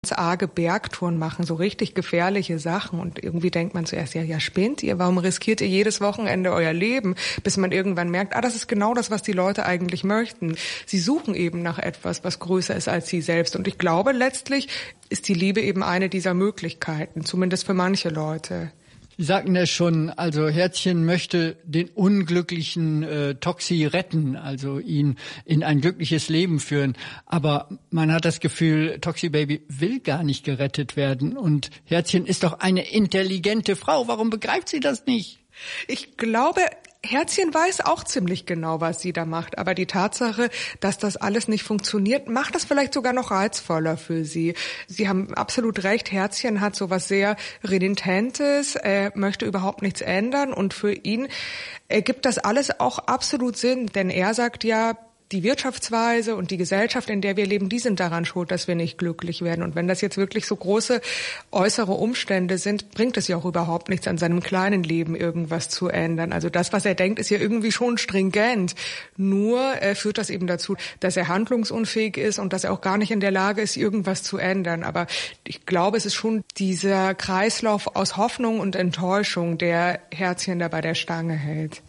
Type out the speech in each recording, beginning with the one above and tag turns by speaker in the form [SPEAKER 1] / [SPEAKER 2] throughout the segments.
[SPEAKER 1] arge Bergtouren machen, so richtig gefährliche Sachen. Und irgendwie denkt man zuerst, ja, spinnt ihr? Warum riskiert ihr jedes Wochenende euer Leben? Bis man irgendwann merkt, das ist genau das, was die Leute eigentlich möchten. Sie suchen eben nach etwas, was größer ist als sie selbst. Und ich glaube, letztlich ist die Liebe eben eine dieser Möglichkeiten, zumindest für manche Leute.
[SPEAKER 2] Sie sagten es schon, also Herzchen möchte den unglücklichen Toxi retten, also ihn in ein glückliches Leben führen. Aber man hat das Gefühl, Toxi Baby will gar nicht gerettet werden. Und Herzchen ist doch eine intelligente Frau. Warum begreift sie das nicht?
[SPEAKER 1] Ich glaube, Herzchen weiß auch ziemlich genau, was sie da macht. Aber die Tatsache, dass das alles nicht funktioniert, macht das vielleicht sogar noch reizvoller für sie. Sie haben absolut recht. Herzchen hat so was sehr Renitentes, möchte überhaupt nichts ändern. Und für ihn ergibt das alles auch absolut Sinn. Denn er sagt ja, die Wirtschaftsweise und die Gesellschaft, in der wir leben, die sind daran schuld, dass wir nicht glücklich werden. Und wenn das jetzt wirklich so große äußere Umstände sind, bringt es ja auch überhaupt nichts, an seinem kleinen Leben irgendwas zu ändern. Also das, was er denkt, ist ja irgendwie schon stringent. Nur führt das eben dazu, dass er handlungsunfähig ist und dass er auch gar nicht in der Lage ist, irgendwas zu ändern. Aber ich glaube, es ist schon dieser Kreislauf aus Hoffnung und Enttäuschung, der Herzchen da bei der Stange hält.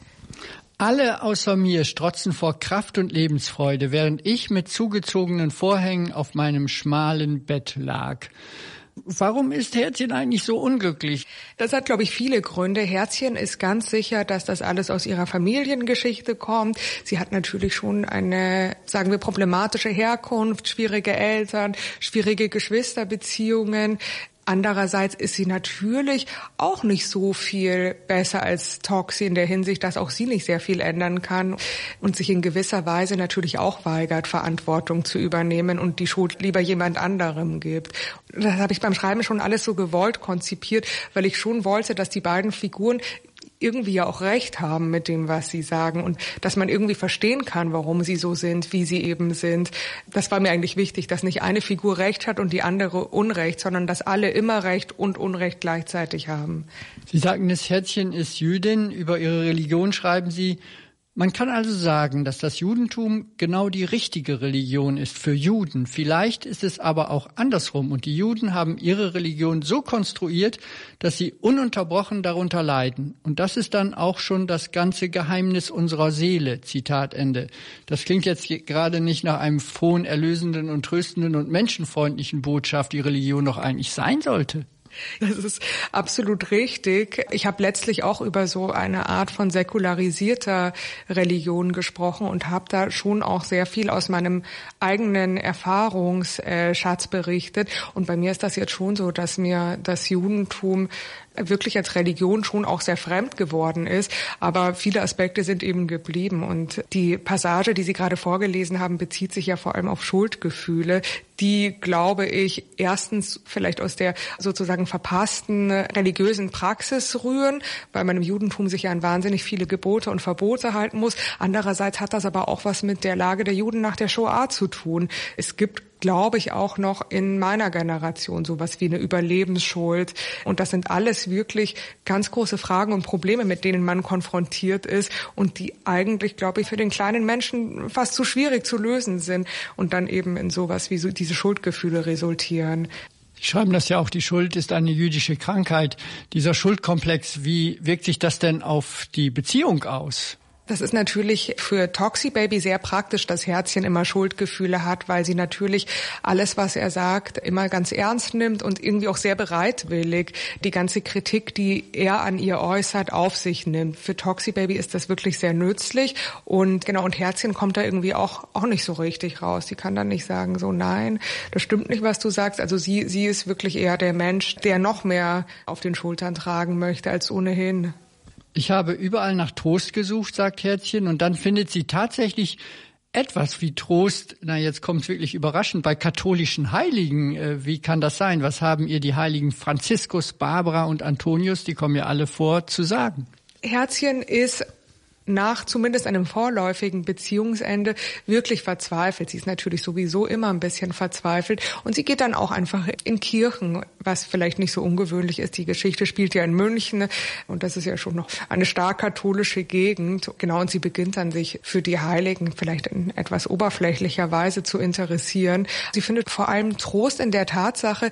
[SPEAKER 2] Alle außer mir strotzen vor Kraft und Lebensfreude, während ich mit zugezogenen Vorhängen auf meinem schmalen Bett lag. Warum ist Herzchen eigentlich so unglücklich?
[SPEAKER 1] Das hat, glaube ich, viele Gründe. Herzchen ist ganz sicher, dass das alles aus ihrer Familiengeschichte kommt. Sie hat natürlich schon eine, sagen wir, problematische Herkunft, schwierige Eltern, schwierige Geschwisterbeziehungen. Andererseits ist sie natürlich auch nicht so viel besser als Toxi in der Hinsicht, dass auch sie nicht sehr viel ändern kann und sich in gewisser Weise natürlich auch weigert, Verantwortung zu übernehmen und die Schuld lieber jemand anderem gibt. Das habe ich beim Schreiben schon alles so gewollt konzipiert, weil ich schon wollte, dass die beiden Figuren irgendwie ja auch recht haben mit dem, was sie sagen und dass man irgendwie verstehen kann, warum sie so sind, wie sie eben sind. Das war mir eigentlich wichtig, dass nicht eine Figur Recht hat und die andere Unrecht, sondern dass alle immer Recht und Unrecht gleichzeitig haben.
[SPEAKER 2] Sie sagten, das Herzchen ist Jüdin. Über ihre Religion schreiben Sie: Man kann also sagen, dass das Judentum genau die richtige Religion ist für Juden. Vielleicht ist es aber auch andersrum und die Juden haben ihre Religion so konstruiert, dass sie ununterbrochen darunter leiden. Und das ist dann auch schon das ganze Geheimnis unserer Seele. Zitat Ende. Das klingt jetzt gerade nicht nach einem frohen, erlösenden und tröstenden und menschenfreundlichen Botschaft, die Religion doch eigentlich sein sollte.
[SPEAKER 1] Das ist absolut richtig. Ich habe letztlich auch über so eine Art von säkularisierter Religion gesprochen und habe da schon auch sehr viel aus meinem eigenen Erfahrungsschatz berichtet. Und bei mir ist das jetzt schon so, dass mir das Judentum wirklich als Religion schon auch sehr fremd geworden ist. Aber viele Aspekte sind eben geblieben. Und die Passage, die Sie gerade vorgelesen haben, bezieht sich ja vor allem auf Schuldgefühle, die, glaube ich, erstens vielleicht aus der sozusagen verpassten religiösen Praxis rühren, weil man im Judentum sich ja an wahnsinnig viele Gebote und Verbote halten muss. Andererseits hat das aber auch was mit der Lage der Juden nach der Shoah zu tun. Es gibt, glaube ich, auch noch in meiner Generation sowas wie eine Überlebensschuld. Und das sind alles wirklich ganz große Fragen und Probleme, mit denen man konfrontiert ist und die eigentlich, glaube ich, für den kleinen Menschen fast zu schwierig zu lösen sind und dann eben in sowas wie so diese Schuldgefühle resultieren.
[SPEAKER 2] Sie schreiben das ja auch, die Schuld ist eine jüdische Krankheit. Dieser Schuldkomplex, wie wirkt sich das denn auf die Beziehung aus?
[SPEAKER 1] Das ist natürlich für Toxi Baby sehr praktisch, dass Herzchen immer Schuldgefühle hat, weil sie natürlich alles, was er sagt, immer ganz ernst nimmt und irgendwie auch sehr bereitwillig die ganze Kritik, die er an ihr äußert, auf sich nimmt. Für Toxi Baby ist das wirklich sehr nützlich und genau, und Herzchen kommt da irgendwie auch nicht so richtig raus. Sie kann dann nicht sagen, so nein, das stimmt nicht, was du sagst. Also sie ist wirklich eher der Mensch, der noch mehr auf den Schultern tragen möchte als ohnehin.
[SPEAKER 2] Ich habe überall nach Trost gesucht, sagt Herzchen, und dann findet sie tatsächlich etwas wie Trost, jetzt kommt es wirklich überraschend, bei katholischen Heiligen. Wie kann das sein? Was haben ihr die Heiligen Franziskus, Barbara und Antonius, die kommen ja alle vor, zu sagen?
[SPEAKER 1] Herzchen ist nach zumindest einem vorläufigen Beziehungsende wirklich verzweifelt. Sie ist natürlich sowieso immer ein bisschen verzweifelt und sie geht dann auch einfach in Kirchen, was vielleicht nicht so ungewöhnlich ist. Die Geschichte spielt ja in München und das ist ja schon noch eine stark katholische Gegend. Genau, und sie beginnt dann sich für die Heiligen vielleicht in etwas oberflächlicher Weise zu interessieren. Sie findet vor allem Trost in der Tatsache,